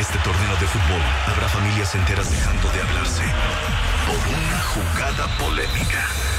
este torneo de fútbol, habrá familias enteras dejando de hablarse por una jugada polémica.